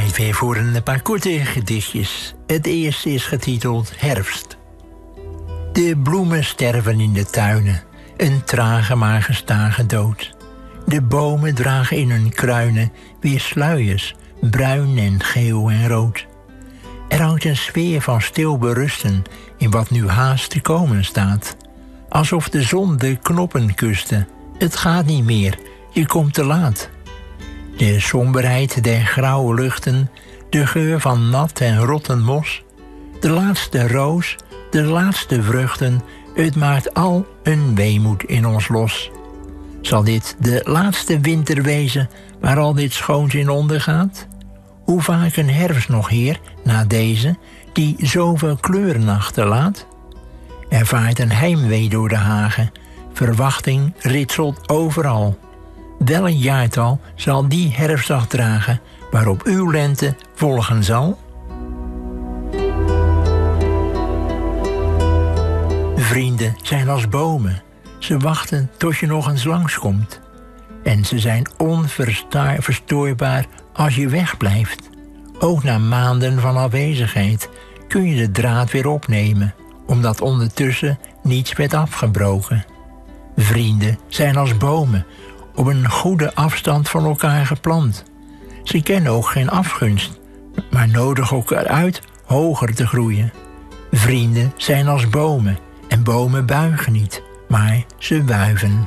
Tijd weer voor een paar korte gedichtjes. Het eerste is getiteld Herfst. De bloemen sterven in de tuinen, een trage maar gestage dood. De bomen dragen in hun kruinen weer sluiers, bruin en geel en rood. Er hangt een sfeer van stil berusten in wat nu haast te komen staat. Alsof de zon de knoppen kuste. Het gaat niet meer, je komt te laat. De somberheid der grauwe luchten, de geur van nat en rottend mos, de laatste roos, de laatste vruchten, het maakt al een weemoed in ons los. Zal dit de laatste winter wezen waar al dit schoons in ondergaat? Hoe vaak een herfst nog, Heer, na deze, die zoveel kleuren achterlaat? Er vaart een heimwee door de hagen, verwachting ritselt overal. Welk jaartal zal die herfstdag dragen, waarop uw lente volgen zal? Vrienden zijn als bomen, ze wachten tot je nog eens langskomt. En ze zijn onverstoorbaar als je wegblijft. Ook na maanden van afwezigheid kun je de draad weer opnemen, omdat ondertussen niets werd afgebroken. Vrienden zijn als bomen, op een goede afstand van elkaar geplant. Ze kennen ook geen afgunst, maar nodigen elkaar uit hoger te groeien. Vrienden zijn als bomen, en bomen buigen niet, maar ze wuiven.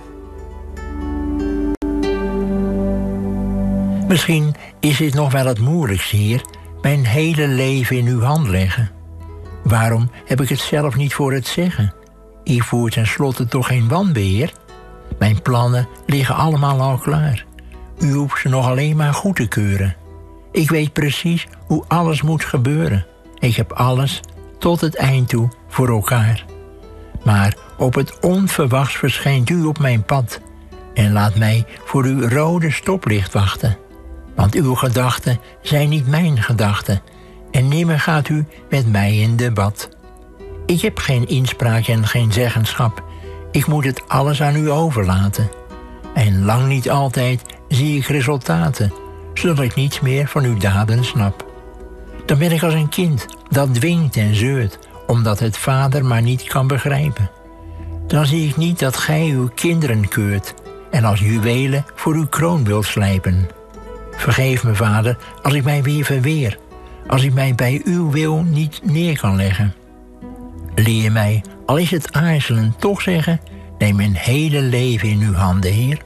Misschien is dit nog wel het moeilijkste, Heer, mijn hele leven in uw hand leggen. Waarom heb ik het zelf niet voor het zeggen? Ik voer tenslotte toch geen wanbeheer? Mijn plannen liggen allemaal al klaar. U hoeft ze nog alleen maar goed te keuren. Ik weet precies hoe alles moet gebeuren. Ik heb alles tot het eind toe voor elkaar. Maar op het onverwachts verschijnt u op mijn pad en laat mij voor uw rode stoplicht wachten. Want uw gedachten zijn niet mijn gedachten en nimmer gaat u met mij in debat. Ik heb geen inspraak en geen zeggenschap. Ik moet het alles aan u overlaten. En lang niet altijd zie ik resultaten, zodat ik niets meer van uw daden snap. Dan ben ik als een kind dat dwingt en zeurt, omdat het vader maar niet kan begrijpen. Dan zie ik niet dat gij uw kinderen keurt en als juwelen voor uw kroon wilt slijpen. Vergeef me, vader, als ik mij weer verweer, als ik mij bij uw wil niet neer kan leggen. Leer mij, al is het aarzelen, toch zeggen, neem mijn hele leven in uw handen, Heer.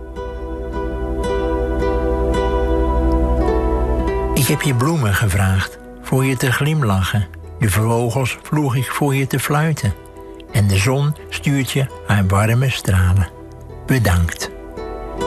Ik heb je bloemen gevraagd, voor je te glimlachen. De vogels vloeg ik voor je te fluiten. En de zon stuurt je haar warme stralen. Bedankt.